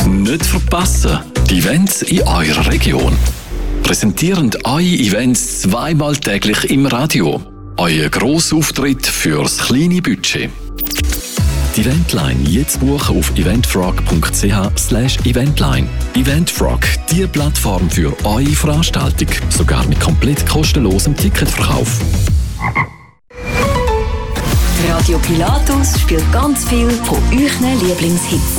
Nicht verpassen, die Events in eurer Region. Präsentieren eure Events zweimal täglich im Radio. Euer Grossauftritt fürs kleine Budget. Die Eventline jetzt buchen auf eventfrog.ch/eventline. Eventfrog, die Plattform für eure Veranstaltung. Sogar mit komplett kostenlosem Ticketverkauf. Radio Pilatus spielt ganz viel von euren Lieblingshits.